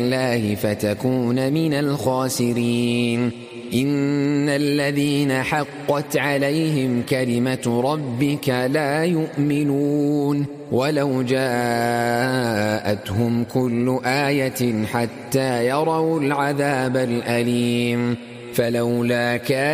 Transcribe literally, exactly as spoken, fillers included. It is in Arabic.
الله فتكون من الخاسرين. إن الذين حقت عليهم كلمة ربك لا يؤمنون ولو جاءتهم كل آية حتى يروا العذاب الأليم فلولا كان